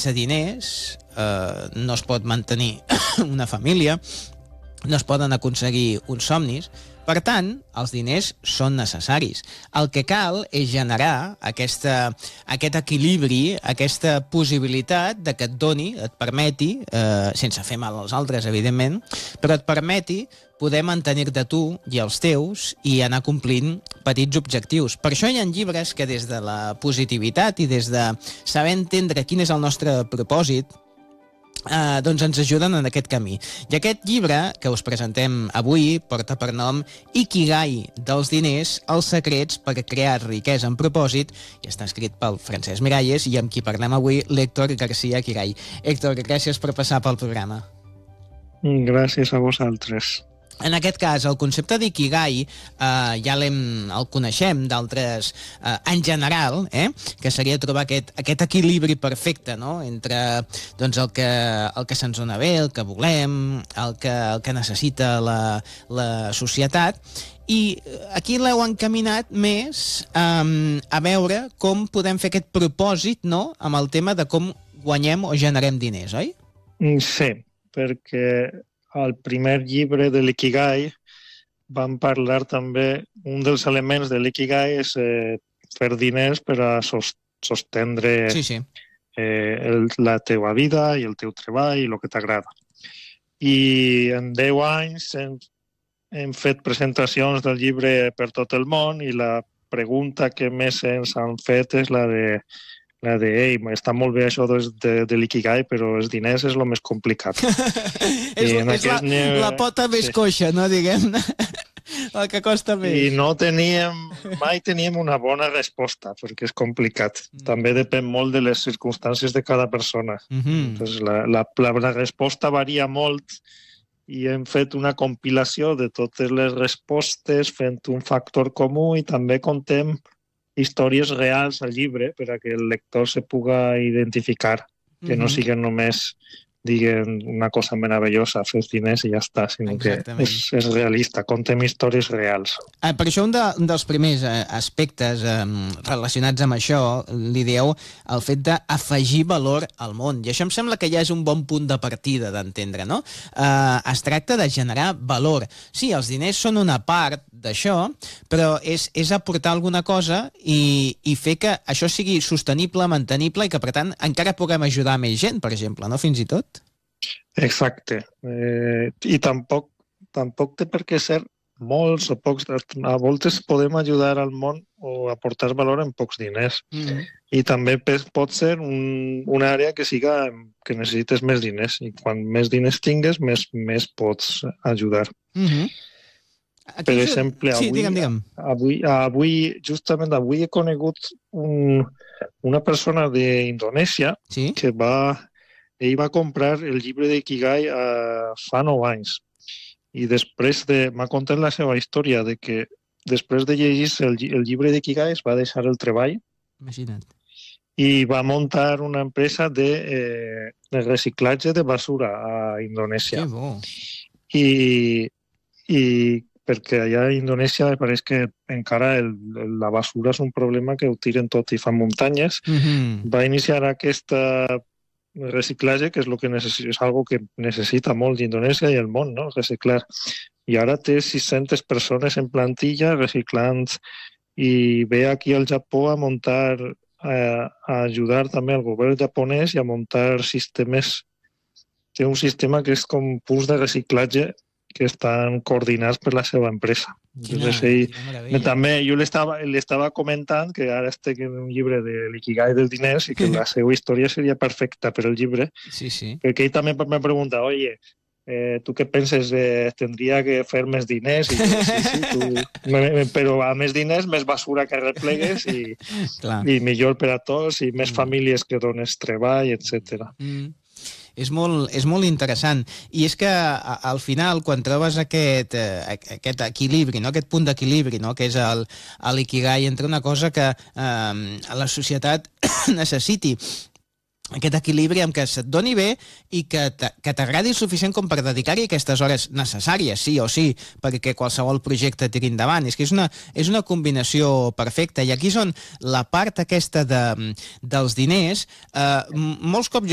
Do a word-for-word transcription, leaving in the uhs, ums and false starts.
sense diners eh, no es pot mantenir una família, no es poden aconseguir uns somnis. Per tant, els diners són necessaris. El que cal és generar aquesta, aquest equilibri, aquesta possibilitat de que et doni, et permeti, eh, sense fer mal als altres, evidentment, però et permeti poder mantenir-te tu i els teus i anar complint petits objectius. Per això hi ha llibres que des de la positivitat i des de saber entendre quin és el nostre propòsit, Uh, doncs ens ajuden en aquest camí. I aquest llibre que us presentem avui porta per nom Ikigai dels diners, els secrets per crear riquesa en propòsit, i està escrit pel Francesc Miralles i amb qui parlem avui, l'Héctor García Ikigai. Héctor, gràcies per passar pel programa. Gràcies a vosaltres. En aquest cas, el concepte d'Ikigai eh, ja l'hem, el coneixem d'altres, eh, en general, eh, que seria trobar aquest, aquest equilibri perfecte, no?, entre doncs, el que, el que se'ns dona bé, el que volem, el que, el que necessita la, la societat. I aquí l'heu encaminat més um, a veure com podem fer aquest propòsit, no?, amb el tema de com guanyem o generem diners, oi? Sí, perquè al primer llibre de l'Ikigai vam parlar també, un dels elements de l'Ikigai és eh, fer diners per a sostendre sí, sí. Eh, el, la teva vida i el teu treball i el que t'agrada. I en deu anys hem, hem fet presentacions del llibre per tot el món i la pregunta que més ens han fet és la de la de, ei, està molt bé això de, de, de l'Ikigai, però els diners és el més complicat. és és la, nivell... la pota més sí. coixa, no, diguem-ne? El que costa més. I no teníem, mai teníem una bona resposta, perquè és complicat. Mm. També depèn molt de les circumstàncies de cada persona. Mm-hmm. Entonces, la, la, la, la resposta varia molt i hem fet una compilació de totes les respostes fent un factor comú i també contem històries reals al llibre per a que el lector se puga identificar, que mm-hmm. no siguin només diguen una cosa meravellosa, fes diners i ja està, sinó Exactament. que és, és realista, contem històries reals. Eh, per això un, de, un dels primers eh, aspectes eh, relacionats amb això li dieu el fet d'afegir valor al món, i això em sembla que ja és un bon punt de partida d'entendre, no? Eh, es tracta de generar valor. Sí, els diners són una part d'això, però és, és aportar alguna cosa i, i fer que això sigui sostenible, mantenible i que, per tant, encara puguem ajudar més gent, per exemple, no? Fins i tot? Exacte. Eh, I tampoc, tampoc té per què ser molts o pocs. A voltes podem ajudar al món o aportar valor en pocs diners. Mm-hmm. I també pot ser un, una àrea que siga que necessites més diners. I quan més diners tingues, més, més pots ajudar. Mm-hmm. Aquí per exemple, avui, sí, digue'm, digue'm. Avui, avui, justament avui he conegut un, una persona d'Indonèsia sí? que va... Ell va comprar el llibre d'Ikigai uh, fa nou anys i després de... m'ha contat la seva història de que després de llegir el, el llibre d'Ikigai es va deixar el treball. Imagina't. I va muntar una empresa de, eh, de reciclatge de basura a Indonèsia. Que bo. I, i perquè allà a Indonèsia pareix que encara el, la basura és un problema que ho tiren tot i fan muntanyes. Mm-hmm. Va iniciar aquesta reciclatge, que és, lo que necess... és algo que necessita molt d'Indonèsia i el món, no? Reciclar. I ara té sis-centes persones en plantilla reciclant i ve aquí al Japó a muntar, a, a ajudar també al govern japonès i a muntar sistemes. Té un sistema que és com punts de reciclatge que estan coordinats per la seva empresa. Quina, ell, quina també jo l'estava l'estava comentant que ara estic en un llibre de l'Ikigai dels diners i que la seva història seria perfecta per al llibre. Sí, sí. Perquè ell també me pregunta, oye, eh, tu què penses? Eh, tindria que fer més diners? I jo, sí, sí, tu... però a més diners, més basura que replegues i, i millor per a tots i més mm. famílies que dones treball, etcètera. Mm. És molt, és molt interessant. I és que a, al final, quan trobes aquest, eh, aquest equilibri, no? aquest punt d'equilibri, no? que és l'ikigai, entre una cosa que eh, la societat necessiti, aquest equilibri amb què se't doni bé i que t'agradi el suficient com per dedicar-hi aquestes hores necessàries, sí o sí, perquè qualsevol projecte tiri endavant. És que és una, és una combinació perfecta. I aquí és on la part aquesta de, dels diners, eh, molts cops